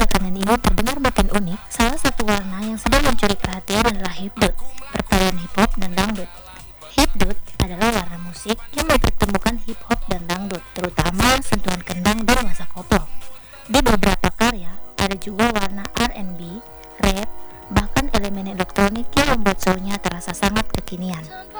belakangan ini terdengar makin unik, salah satu warna yang sedang mencuri perhatian adalah hipdut, perpaduan hip hop dan dangdut. Hipdut adalah warna musik yang mempertemukan hip hop dan dangdut, terutama sentuhan kendang dan masa koplo. Di beberapa karya, ada juga warna R&B, rap, bahkan elemen elektronik yang membuat soundnya terasa sangat kekinian.